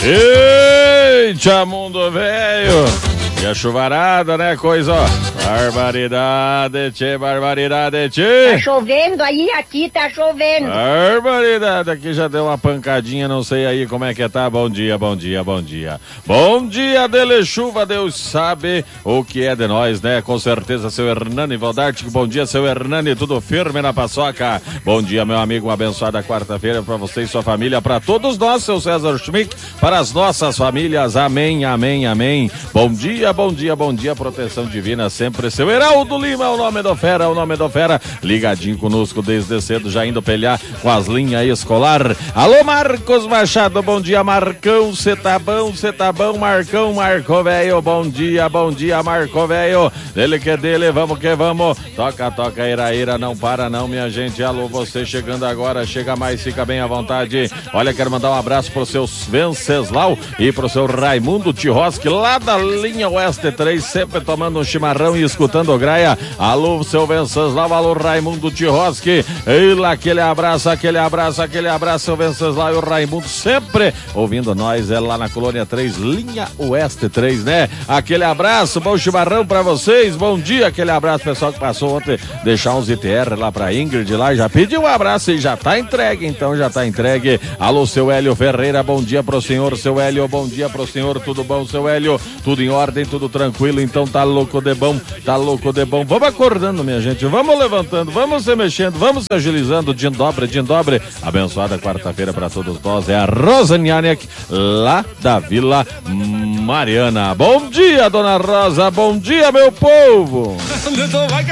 Eita, mundo velho! E a chuvarada, né, coisa, ó. Barbaridade, tchê, barbaridade, tchê. Tá chovendo aí, aqui tá chovendo. Barbaridade, aqui já deu uma pancadinha, não sei aí como é que tá. Bom dia, bom dia, bom dia. Bom dia, dele chuva, Deus sabe o que é de nós, né? Com certeza, seu Hernani Valdarte, bom dia, seu Hernani, tudo firme na paçoca. Bom dia, meu amigo, uma abençoada quarta-feira pra você e sua família, pra todos nós, seu César Schmidt, para as nossas famílias, amém, amém, amém. Bom dia, bom dia, bom dia, proteção divina sempre. Seu Heraldo Lima, o nome do fera, o nome do fera, ligadinho conosco desde cedo, já indo pelhar com as linhas escolar. Alô, Marcos Machado, bom dia, Marcão, cê tá bom, Marcão, Marco velho, bom dia, Marco velho, dele que dele, vamos que vamos, toca, ira, não para não, minha gente. Alô, você chegando agora, chega mais, fica bem à vontade. Olha, quero mandar um abraço pro seu Venceslau e pro seu Raimundo Tiroski, lá da linha Oeste 3, sempre tomando um chimarrão e escutando o Graia. Alô, seu Venceslau, alô, Raimundo Tiroski, aquele abraço, seu Venceslau e o Raimundo, sempre ouvindo nós, é lá na Colônia 3, linha Oeste 3, né? Aquele abraço, bom chimarrão pra vocês, bom dia, aquele abraço, pessoal que passou ontem, deixar uns ITR lá pra Ingrid, lá, já pediu um abraço e já tá entregue, então já tá entregue. Alô, seu Hélio Ferreira, bom dia pro senhor, seu Hélio, bom dia pro senhor, tudo bom, seu Hélio? Tudo em ordem, tudo tranquilo, então tá louco de bom, vamos acordando, minha gente, vamos levantando, vamos se mexendo, vamos se agilizando, din dobre, abençoada quarta-feira pra todos nós, é a Rosanianek, lá da Vila Mariana. Bom dia, dona Rosa, bom dia, meu povo!